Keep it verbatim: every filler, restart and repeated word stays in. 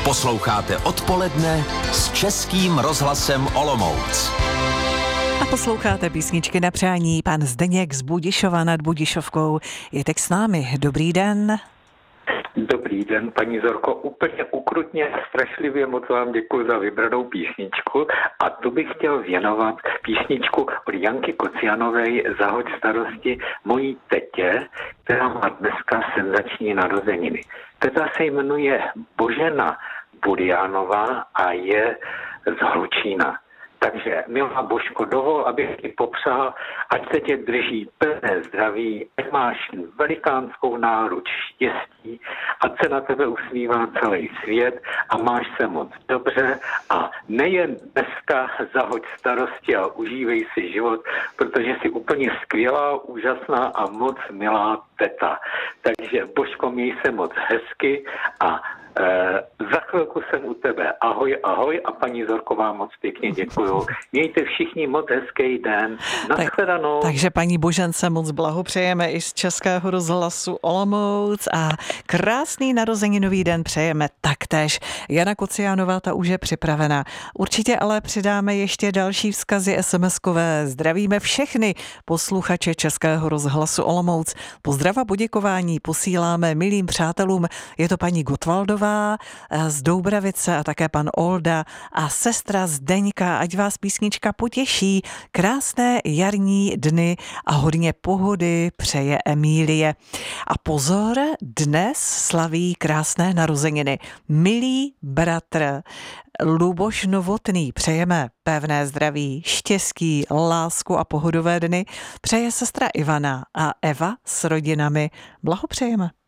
Posloucháte Odpoledne s Českým rozhlasem Olomouc. A posloucháte písničky na přání. Pan Zdeněk z Budišova nad Budišovkou je teď s námi. Dobrý den. Dobrý den, paní Zorko, úplně ukrutně a strašlivě moc vám děkuji za vybranou písničku a tu bych chtěl věnovat písničku od Janky Kocianové Zahoď starosti mojí tetě, která má dneska senzační narozeniny. Teta se jmenuje Božena Buriánová a je z Hlučína. Takže, milá Božko, dovol, abych ti popřál, ať se tě drží pevné zdraví, ať máš velikánskou náruč štěstí, ať se na tebe usmívá celý svět a máš se moc dobře a nejen dneska zahoď starosti a užívej si život, protože jsi úplně skvělá, úžasná a moc milá teta. Takže, Božko, měj se moc hezky a Eh, za chvilku jsem u tebe. Ahoj, ahoj a paní Zorková moc pěkně děkuju. Mějte všichni moc hezký den. Nashledanou. Tak, takže paní Božence moc blahopřejeme i z Českého rozhlasu Olomouc a krásný narozeninový den přejeme taktéž. Jana Kociánová, ta už je připravena. Určitě ale přidáme ještě další vzkazy es em eskové. Zdravíme všechny posluchače Českého rozhlasu Olomouc. Pozdrav a poděkování posíláme milým přátelům. Je to paní Gotwaldová z Doubravice a také pan Olda a sestra Zdeňka, ať vás písnička potěší. Krásné jarní dny a hodně pohody přeje Emílie. A pozor, dnes slaví krásné narozeniny milý bratr Luboš Novotný. Přejeme pevné zdraví, štěstí, lásku a pohodové dny. Přeje sestra Ivana a Eva s rodinami. Blahopřejeme.